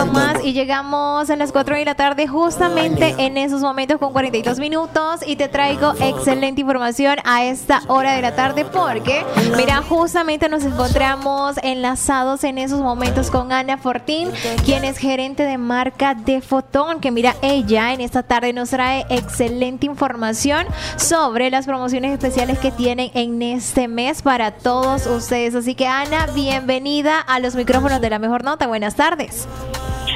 poquito más y llegamos a las 4 de la tarde justamente en esos momentos con 42 minutos y te traigo excelente información a esta hora de la tarde porque, mira, justamente nos encontramos enlazados en esos momentos con Ana Fortín, quien es gerente de marca de Fotón, que mira, ella en esta tarde nos trae excelente información sobre las promociones especiales que tienen en este mes para todos ustedes. Así que Ana, bienvenida a los micrófonos de La Mejor Nota. Buenas tardes.